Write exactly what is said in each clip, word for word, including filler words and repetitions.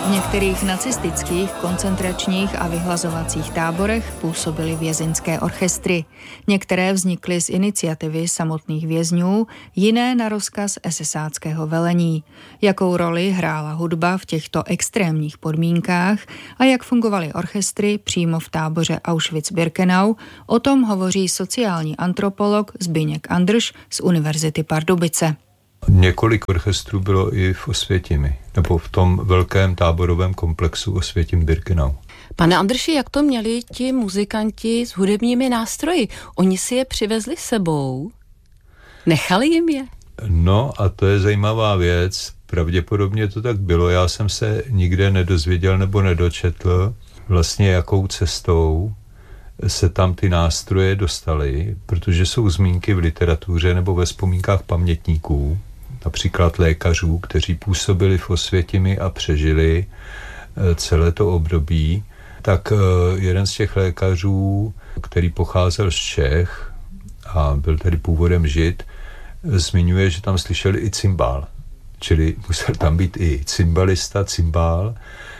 V některých nacistických koncentračních a vyhlazovacích táborech působily vězeňské orchestry. Některé vznikly z iniciativy samotných vězňů, jiné na rozkaz esesáckého velení. Jakou roli hrála hudba v těchto extrémních podmínkách a jak fungovaly orchestry přímo v táboře Auschwitz-Birkenau, o tom hovoří sociální antropolog Zbyněk Andrš z Univerzity Pardubice. Několik orchestrů bylo i v Osvětimi, nebo v tom velkém táborovém komplexu Osvětim-Birkenau. Pane Andrši, jak to měli ti muzikanti s hudebními nástroji? Oni si je přivezli sebou? Nechali jim je? No a to je zajímavá věc. Pravděpodobně to tak bylo. Já jsem se nikde nedozvěděl nebo nedočetl vlastně jakou cestou se tam ty nástroje dostaly, protože jsou zmínky v literatuře nebo ve vzpomínkách pamětníků, například lékařů, kteří působili v Osvětimi a přežili celé to období. Tak jeden z těch lékařů, který pocházel z Čech a byl tedy původem Žid, zmiňuje, že tam slyšeli i cymbál. Čili musel tam být i cymbalista, cymbál,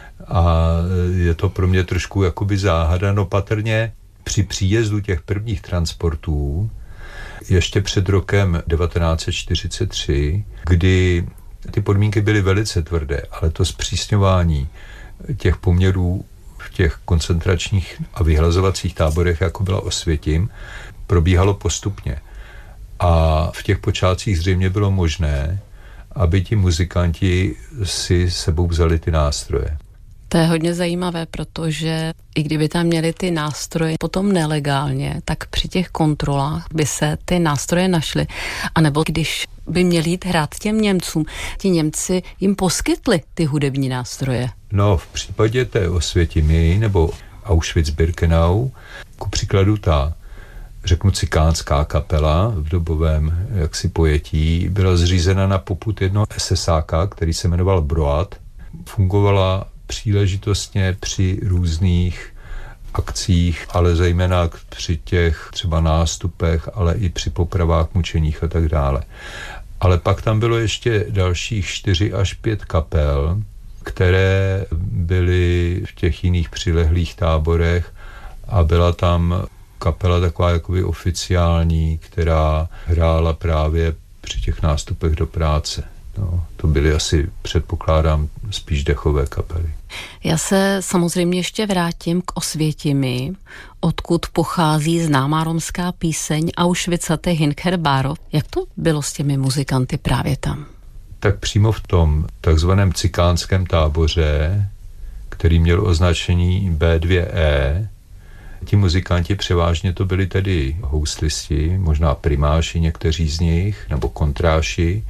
a je to pro mě trošku jakoby záhada. No patrně při příjezdu těch prvních transportů ještě před rokem devatenáct set čtyřicet tři, kdy ty podmínky byly velice tvrdé, ale to zpřísňování těch poměrů v těch koncentračních a vyhlazovacích táborech, jako byla Osvětim, probíhalo postupně. A v těch počátcích zřejmě bylo možné, aby ti muzikanti si sebou vzali ty nástroje. To je hodně zajímavé, protože i kdyby tam měli ty nástroje potom nelegálně, tak při těch kontrolách by se ty nástroje našly. A nebo když by měli jít hrát těm Němcům, ti Němci jim poskytli ty hudební nástroje. No, v případě té Osvětimi nebo Auschwitz-Birkenau, ku příkladu ta, řeknu, cikánská kapela v dobovém jaksi pojetí, byla zřízena na popud jednoho esesáka, který se jmenoval Broad. Fungovala příležitostně při různých akcích, ale zejména při těch třeba nástupech, ale i při popravách, mučeních a tak dále. Ale pak tam bylo ještě dalších čtyři až pět kapel, které byly v těch jiných přilehlých táborech a byla tam kapela taková jakoby oficiální, která hrála právě při těch nástupech do práce. No, to byly asi, předpokládám, spíš dechové kapely. Já se samozřejmě ještě vrátím k Osvětimi, odkud pochází známá romská píseň Auschwitzate Hinker Baro. Jak to bylo s těmi muzikanty právě tam? Tak přímo v tom takzvaném cikánském táboře, který měl označení bé dvě é, ti muzikanti převážně to byli tedy houslisti, možná primáši někteří z nich, nebo kontráši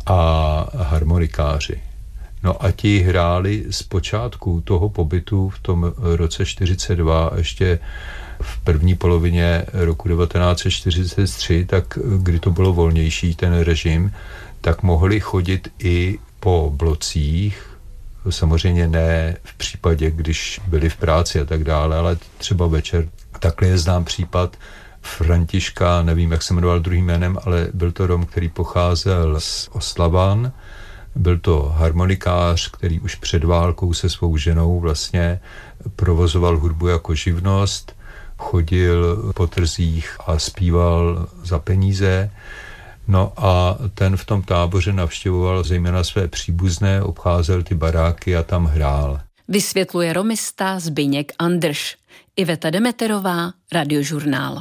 a harmonikáři. No a ti hráli z počátku toho pobytu v tom roce čtyřicet dva ještě v první polovině roku devatenáct set čtyřicet tři, tak kdy to bylo volnější ten režim, tak mohli chodit i po blocích, samozřejmě ne v případě, když byli v práci a tak dále, ale třeba večer. Takhle je znám případ Františka, nevím, jak se jmenoval druhým jménem, ale byl to Rom, který pocházel z Oslavan. Byl to harmonikář, který už před válkou se svou ženou vlastně provozoval hudbu jako živnost, chodil po trzích a zpíval za peníze. No a ten v tom táboře navštěvoval zejména své příbuzné, obcházel ty baráky a tam hrál. Vysvětluje romista Zbyněk Andrš. Iveta Demeterová, Radiožurnál.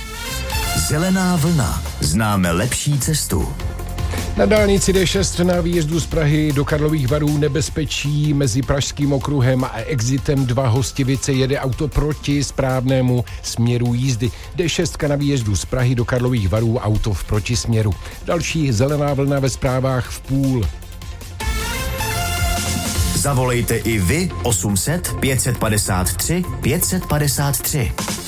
Zelená vlna. Známe lepší cestu. Na dálnici dé šest na výjezdu z Prahy do Karlových Varů nebezpečí mezi Pražským okruhem a exitem dva Hostivice jede auto proti správnému směru jízdy. dé šest na výjezdu z Prahy do Karlových Varů auto v protisměru. Další zelená vlna ve zprávách v půl. Zavolejte i vy osm set pět set padesát tři pět set padesát tři.